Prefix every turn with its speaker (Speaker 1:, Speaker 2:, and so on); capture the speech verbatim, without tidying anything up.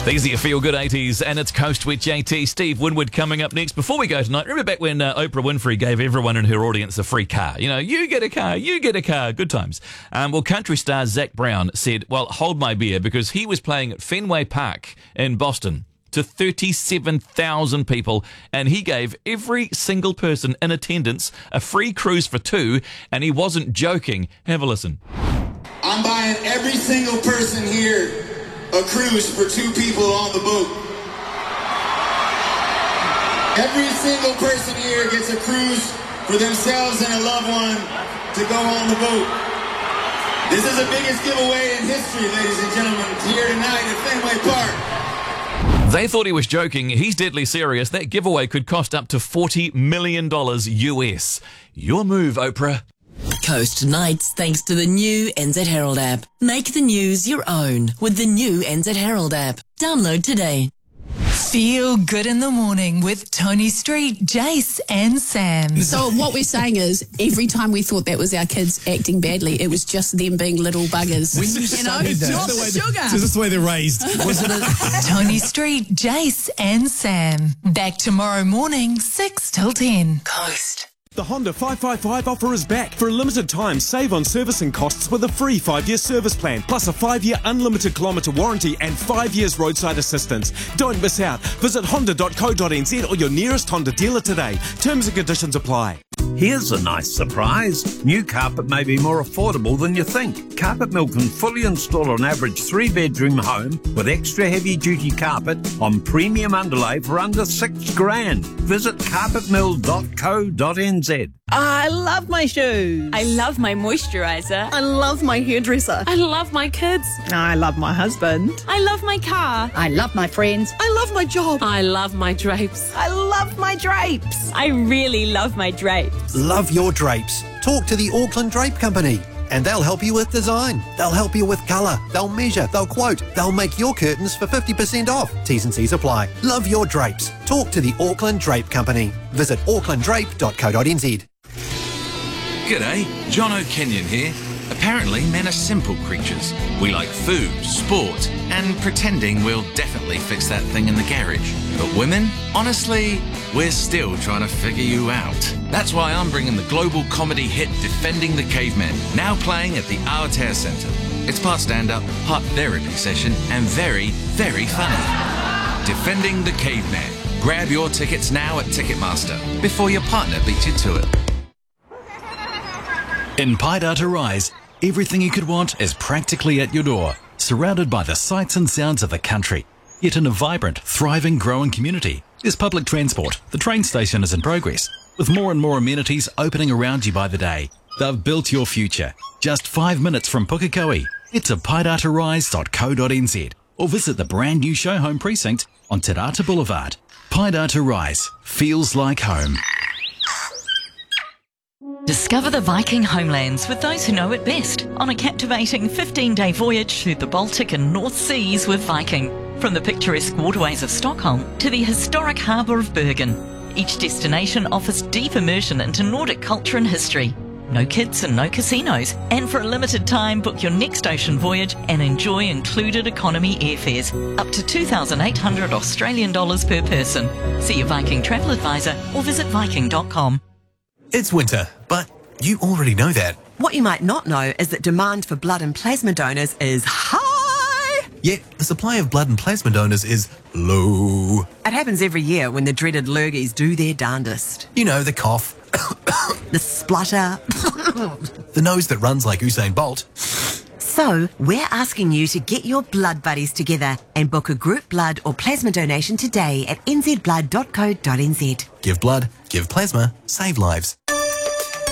Speaker 1: These are your feel-good eighties, and it's Coast with J T. Steve Winwood coming up next. Before we go tonight, remember back when uh, Oprah Winfrey gave everyone in her audience a free car? You know, you get a car, you get a car. Good times. Um, well, country star Zac Brown said, well, hold my beer, because he was playing at Fenway Park in Boston to thirty-seven thousand people, and he gave every single person in attendance a free cruise for two, and he wasn't joking. Have a listen.
Speaker 2: I'm buying every single person here a cruise for two people on the boat. Every single person here gets a cruise for themselves and a loved one to go on the boat. This is the biggest giveaway in history, ladies and gentlemen, here tonight at Fenway Park.
Speaker 1: They thought he was joking. He's deadly serious. That giveaway could cost up to forty million dollars U S. Your move, Oprah.
Speaker 3: Coast Nights, thanks to the new N Z Herald app. Make the news your own with the new N Z Herald app. Download today.
Speaker 4: Feel good in the morning with Tony Street, Jace and Sam.
Speaker 5: So what we're saying is, every time we thought that was our kids acting badly, it was just them being little buggers.
Speaker 6: When you,
Speaker 5: you know,
Speaker 6: that,
Speaker 5: not
Speaker 6: the way
Speaker 5: sugar.
Speaker 6: That, so this is the way they're raised. Was it a-
Speaker 4: Tony Street, Jace and Sam. Back tomorrow morning, six till ten.
Speaker 3: Coast.
Speaker 6: The Honda five five five offer is back. For a limited time, save on servicing costs with a free five-year service plan, plus a five-year unlimited kilometre warranty and five years roadside assistance. Don't miss out. Visit honda dot co dot n z or your nearest Honda dealer today. Terms and conditions apply.
Speaker 7: Here's a nice surprise. New carpet may be more affordable than you think. Carpet Mill can fully install an average three-bedroom home with extra heavy-duty carpet on premium underlay for under six grand. Visit carpet mill dot co dot n z.
Speaker 8: I love my shoes.
Speaker 9: I love my moisturiser.
Speaker 8: I love my hairdresser.
Speaker 9: I love my kids.
Speaker 8: I love my husband.
Speaker 9: I love my car.
Speaker 10: I love my friends.
Speaker 8: I love my job.
Speaker 9: I love my drapes.
Speaker 8: I love my drapes.
Speaker 9: I really love my drapes.
Speaker 11: Love your drapes. Talk to the Auckland Drape Company and they'll help you with design. They'll help you with colour. They'll measure. They'll quote. They'll make your curtains for fifty percent off. T's and C's apply. Love your drapes. Talk to the Auckland Drape Company. Visit auckland drape dot co dot n z.
Speaker 12: G'day, John O'Kenyon here. Apparently, men are simple creatures. We like food, sport, and pretending we'll definitely fix that thing in the garage. But women, honestly, we're still trying to figure you out. That's why I'm bringing the global comedy hit Defending the Caveman, now playing at the Aotea Centre. It's part stand-up, part therapy session, and very, very funny. Defending the Caveman. Grab your tickets now at Ticketmaster before your partner beats you to it.
Speaker 13: In Paidata Rise, everything you could want is practically at your door, surrounded by the sights and sounds of the country, yet in a vibrant, thriving, growing community. There's public transport, the train station is in progress, with more and more amenities opening around you by the day. They've built your future, just five minutes from Pukekohe. Head to paidata rise dot co dot n z or visit the brand new show home precinct on Te Rata Boulevard. Paidata Rise feels like home.
Speaker 14: Discover the Viking homelands with those who know it best on a captivating fifteen-day voyage through the Baltic and North Seas with Viking. From the picturesque waterways of Stockholm to the historic harbour of Bergen, each destination offers deep immersion into Nordic culture and history. No kids and no casinos. And for a limited time, book your next ocean voyage and enjoy included economy airfares, up to two thousand eight hundred Australian dollars per person. See your Viking travel advisor or visit viking dot com.
Speaker 15: It's winter, but you already know that.
Speaker 16: What you might not know is that demand for blood and plasma donors is high.
Speaker 15: Yet the supply of blood and plasma donors is low.
Speaker 16: It happens every year when the dreaded lurgies do their darndest.
Speaker 15: You know, the cough.
Speaker 16: The splutter.
Speaker 15: The nose that runs like Usain Bolt.
Speaker 16: So, we're asking you to get your blood buddies together and book a group blood or plasma donation today at n z blood dot co dot n z.
Speaker 15: Give blood, give plasma, save lives.